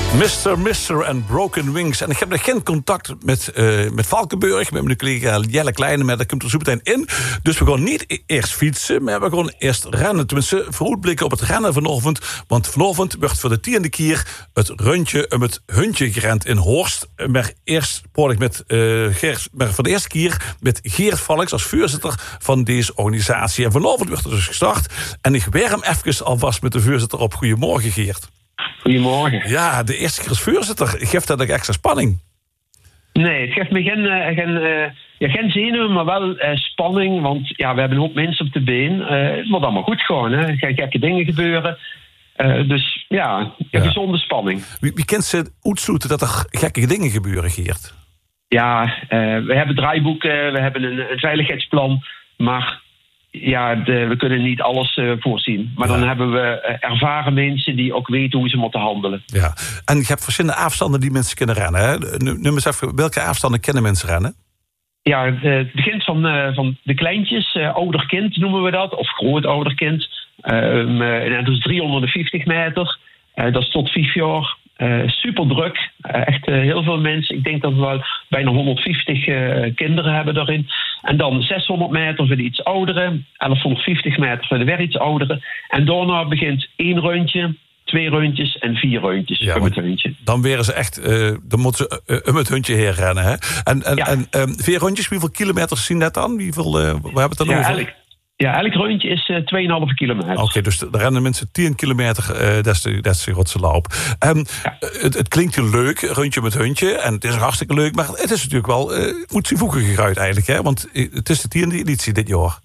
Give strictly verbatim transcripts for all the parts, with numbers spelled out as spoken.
mister Mister en Broken Wings. En ik heb nog geen contact met, uh, met Valkenburg, met mijn collega Jelle Kleine, maar daar komt er zo meteen in. Dus we gaan niet eerst fietsen, maar we gaan eerst rennen. Tenminste, vooruitblikken op het rennen vanochtend. Want vanochtend werd voor de tiende keer het rondje om het huntje gerend in Horst. Maar eerst praat ik met, uh, Geert, maar voor de eerste keer met Geert Valks als voorzitter van deze organisatie. En vanochtend werd er dus gestart. En ik werm even alvast met de voorzitter op. Goedemorgen, Geert. Goedemorgen. Ja, de eerste keer als voorzitter. Geeft dat ook extra spanning? Nee, het geeft me geen, uh, geen, uh, ja, geen zenuwen, maar wel uh, spanning. Want ja, we hebben een hoop mensen op de been. Uh, het moet allemaal goed gaan. Hè. Er gaan gekke dingen gebeuren. Uh, dus ja, een ja. gezonde spanning. Wie, wie kent ze uitsluiten dat er gekke dingen gebeuren, Geert? Ja, uh, we hebben draaiboeken, we hebben een, een veiligheidsplan. Maar ja, de, we kunnen niet alles uh, voorzien. Maar ja. dan hebben we uh, ervaren mensen die ook weten hoe ze moeten handelen. Ja, en je hebt verschillende afstanden die mensen kunnen rennen. Hè? Noem eens even, welke afstanden kennen mensen rennen? Ja, het begint van, uh, van de kleintjes, uh, ouder kind noemen we dat, of grootouder kind. Um, uh, dat is driehonderdvijftig meter, uh, dat is tot vijf jaar. Uh, super druk, uh, echt uh, heel veel mensen. Ik denk dat we wel bijna honderdvijftig uh, kinderen hebben daarin. En dan zeshonderd meter voor de iets ouderen, elfhonderdvijftig meter voor de weer iets ouderen. En daarna begint één rondje, twee rondjes en vier rondjes. Ja, het huntje. Dan weer ze echt, uh, dan moeten ze uh, um het huntje heen rennen. Hè? En, en, ja. en um, vier rondjes, hoeveel kilometers zien dat dan? Wieveel, uh, waar hebben we het dan ja, over? Elk, ja, elk rondje is uh, twee komma vijf kilometer. Oké, okay, dus daar rennen mensen tien kilometer, uh, dat is de, dat is de grootste loop. Um, ja. het, het klinkt je leuk, rondje met huntje, en het is hartstikke leuk, maar het is natuurlijk wel, uh, moet ze voegen geruid eigenlijk, hè? Want het is de tiende editie dit jaar.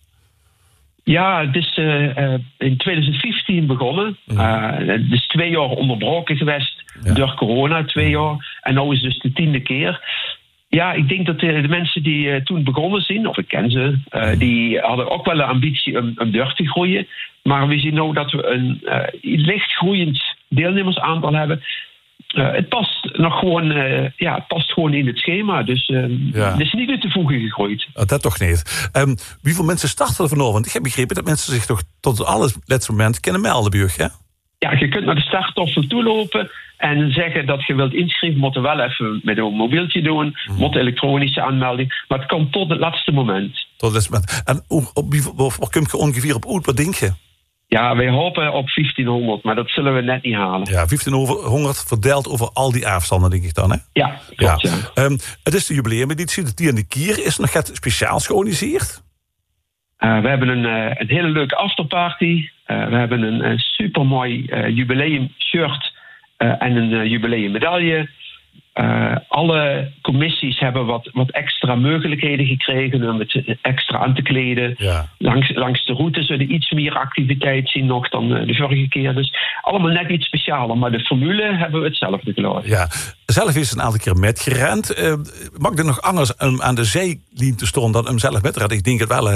Ja, het is uh, uh, in twintig vijftien begonnen. Mm. Uh, het is twee jaar onderbroken geweest ja. door corona, twee jaar. En nu is het dus de tiende keer. Ja, ik denk dat de, de mensen die uh, toen begonnen zijn, of ik ken ze, uh, die hadden ook wel de ambitie om, om door te groeien. Maar we zien nu dat we een uh, licht groeiend deelnemersaantal hebben. Uh, het past nog gewoon, uh, ja, het past gewoon in het schema. Dus uh, ja. het is niet uit de voegen gegroeid. Oh, dat toch niet. Um, hoeveel mensen starten er vanavond? Ik heb begrepen dat mensen zich toch tot het allerlaatste moment kunnen melden bij u, hè? Ja, je kunt naar de starttoffel toe lopen en zeggen dat je wilt inschrijven. Moet wel even met een mobieltje doen, mm. moet elektronische aanmelding. Maar het komt tot het laatste moment. Tot het laatste moment. En op, op, op, waar kom je ongeveer op uit? Wat denk je? Ja, wij hopen op vijftienhonderd, maar dat zullen we net niet halen. Ja, vijftienhonderd verdeeld over al die afstanden, denk ik dan, hè? Ja, klopt, ja. ja. Um, het is de jubileumeditie, de tiende keer. Is er nog iets speciaals georganiseerd? Uh, we hebben een, uh, een hele leuke afterparty. Uh, we hebben een, een supermooi uh, jubileum-shirt uh, en een uh, jubileummedaille. Uh, alle commissies hebben wat, wat extra mogelijkheden gekregen om het extra aan te kleden. Ja. Langs, langs de route zullen iets meer activiteit zien nog dan de vorige keer. Dus allemaal net iets specialer. Maar de formule hebben we hetzelfde geloof. Ja, zelf is een aantal keer met gerend. Uh, mag er nog anders um, aan de zijlijn te staan dan hem zelf met rijden? Ik denk het wel, hè?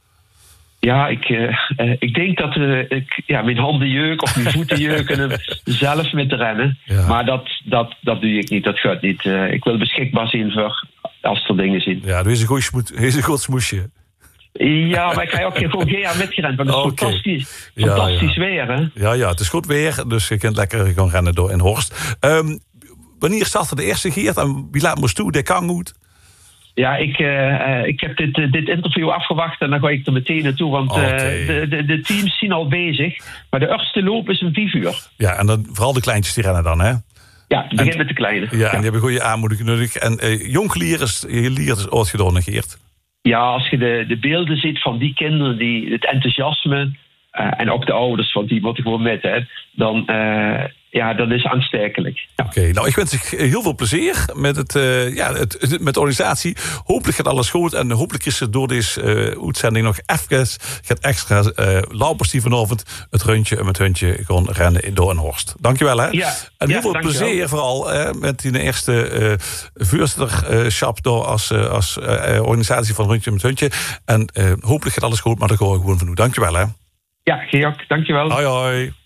Ja, ik, uh, uh, ik denk dat uh, ik ja, mijn handen jeuk of mijn voeten jeuken hem zelf met rennen. Ja. Maar dat, dat, dat doe ik niet, dat gaat niet. Uh, ik wil beschikbaar zijn voor als er dingen zijn. Ja, doe is een goed smoesje. Ja, maar ik ga ook gewoon geen jaar metgerend, want het is okay. fantastisch, fantastisch ja, ja. weer, hè? Ja, ja, het is goed weer, dus je kunt lekker gaan rennen door in Horst. Um, wanneer startte de eerste Geert en wie laat moest toe? De kan goed? Ja, ik, uh, ik heb dit, uh, dit interview afgewacht en dan ga ik er meteen naartoe. Want okay. uh, de, de, de teams zijn al bezig. Maar de eerste loop is om vijf uur. Ja, en dan vooral de kleintjes die rennen dan, hè? Ja, het begint met de kleine. Ja, ja, en die hebben goede aanmoediging nodig. En uh, jong is, geleerd is ooit gedaan, Geert. Ja, als je de, de beelden ziet van die kinderen, die, het enthousiasme... Uh, en ook de ouders, want die moeten gewoon met, hè, dan... Uh, Ja, dat is aanstekelijk. Ja. Oké, okay, nou, ik wens je heel veel plezier met, het, uh, ja, het, het, met de organisatie. Hopelijk gaat alles goed en hopelijk is er door deze uh, uitzending nog even gaat extra uh, laupers die vanavond het rondje en het huntje gewoon rennen door een Horst. Dankjewel, hè? Ja, en heel ja, veel plezier wel. Vooral uh, met die eerste uh, voorzitterschap door als, uh, als uh, organisatie van Rondje met Huntje. En uh, hopelijk gaat alles goed, maar dat hoor ik gewoon van u. Dankjewel, hè? Ja, Georg, dankjewel. Hoi, hoi.